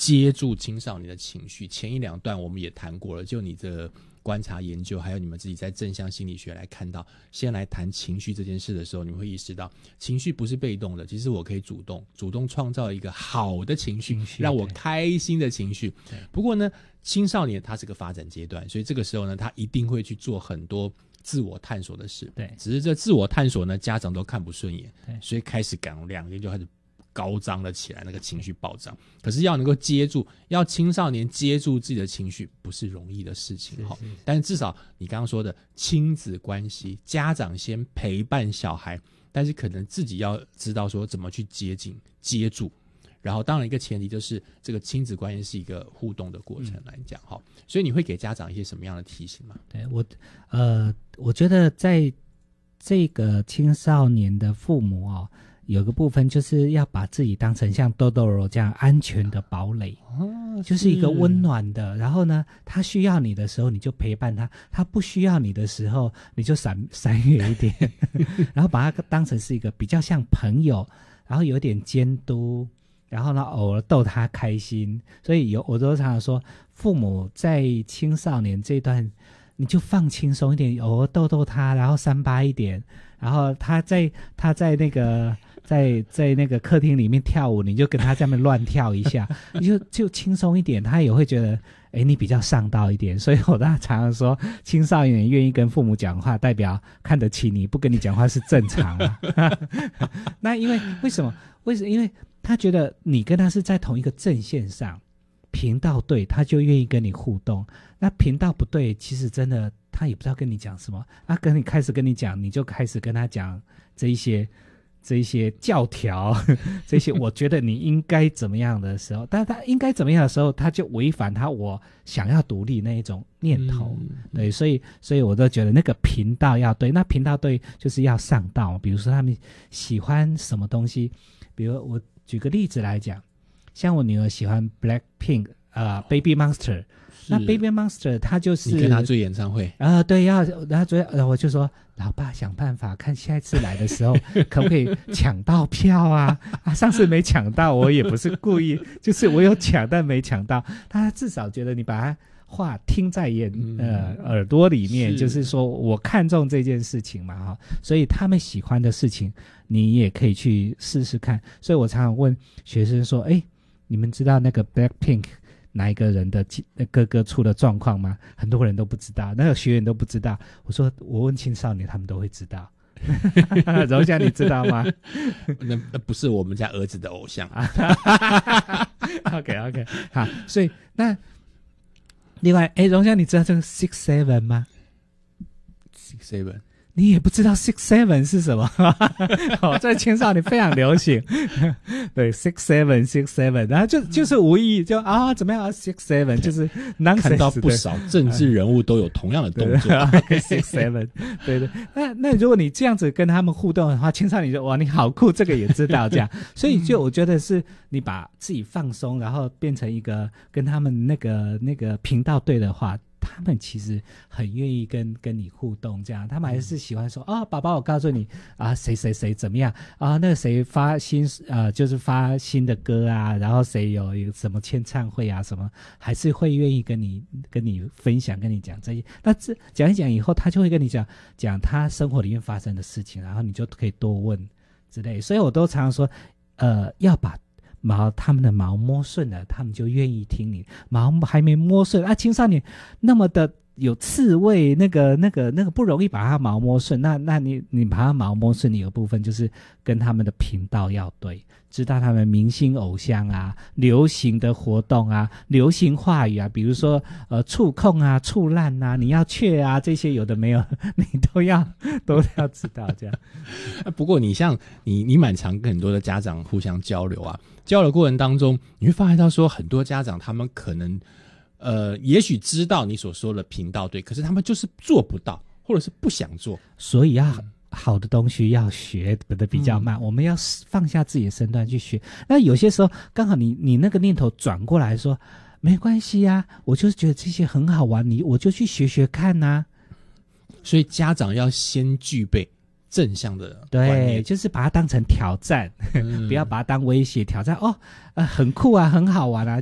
接住青少年的情绪。前一两段我们也谈过了，就你的观察研究，还有你们自己在正向心理学来看到，先来谈情绪这件事的时候，你们会意识到情绪不是被动的，其实我可以主动创造一个好的情绪，让我开心的情绪。不过呢，青少年他是个发展阶段，所以这个时候呢，他一定会去做很多自我探索的事。 对， 只是这自我探索呢，家长都看不顺眼，所以开始两个人就开始高涨了起来，那个情绪暴涨。可是要能够接住，要青少年接住自己的情绪，不是容易的事情。但是至少你刚刚说的亲子关系，家长先陪伴小孩，但是可能自己要知道说怎么去接住。然后当然一个前提就是这个亲子关系是一个互动的过程来讲。所以你会给家长一些什么样的提醒吗？ 对，我觉得在这个青少年的父母有个部分就是要把自己当成像豆豆柔这样安全的堡垒，就是一个温暖的，然后呢他需要你的时候你就陪伴他，他不需要你的时候你就闪远一点然后把他当成是一个比较像朋友，然后有点监督，然后呢偶尔逗他开心。所以我都常常说，父母在青少年这段你就放轻松一点，偶尔逗他，然后3-8一点，然后他在那个在那个客厅里面跳舞，你就跟他在那边乱跳一下你就轻松一点，他也会觉得你比较上道一点。所以我常常说，青少年愿意跟父母讲话，代表看得起你，不跟你讲话是正常那为什么因为他觉得你跟他是在同一个阵线上，频道对，他就愿意跟你互动。那频道不对，其实真的他也不知道跟你讲什么。开始跟你讲，你就开始跟他讲这一些教条这些我觉得你应该怎么样的时候，但他应该怎么样的时候，他就违反我想要独立那一种念头。对，所以我都觉得那个频道要对。那频道对就是要上道，比如说他们喜欢什么东西，比如我举个例子来讲，像我女儿喜欢 Blackpink Baby Monster， 那 Baby Monster 她就是你跟她追演唱会对，然后我就说，老爸想办法看下一次来的时候可不可以抢到票上次没抢到，我也不是故意就是我有抢但没抢到。他至少觉得你把他话听在耳朵里面，就是说我看中这件事情嘛所以他们喜欢的事情你也可以去试试看。所以我常常问学生说，你们知道那个 Blackpink 哪一个人的哥哥出了状况吗？很多人都不知道，那个学员都不知道。我问青少年他们都会知道柔翔你知道吗？ 那不是我们家儿子的偶像 OK 好，所以那另外柔翔你知道这个 6-7 吗？ 6-7 你也不知道 6-7 是什么在青少年非常流行对 6-7 然后就是无意义就怎么样6-7就是看到不少政治人物都有同样的动作 6-7 对那如果你这样子跟他们互动的话，青少年就哇你好酷，这个也知道这样所以我觉得是你把自己放松，然后变成一个跟他们那个频道对的话，他们其实很愿意跟你互动，这样他们还是喜欢说宝宝我告诉你谁谁谁怎么样那个谁发就是发新的歌然后谁有一个什么签唱会什么，还是会愿意跟你分享，跟你讲这些。那这讲一讲以后，他就会跟你讲他生活里面发生的事情，然后你就可以多问之类。所以我都常常说要把他们的毛摸顺了，他们就愿意听你。毛还没摸顺青少年那么的有刺猬，那个不容易把它毛摸顺。那你把它毛摸顺，你有部分就是跟他们的频道要对，知道他们明星偶像流行的活动流行话语比如说触控触烂你要确这些有的没有你都要知道这样不过你蛮常跟很多的家长互相交流交流过程当中，你会发现到说很多家长他们可能也许知道你所说的频道对，可是他们就是做不到，或者是不想做。 所以好的东西要学的比较慢，我们要放下自己的身段去学。那有些时候刚好你那个念头转过来说没关系我就是觉得这些很好玩，我就去学看所以家长要先具备正向的观念， 对，就是把它当成挑战不要把它当威胁挑战很酷很好玩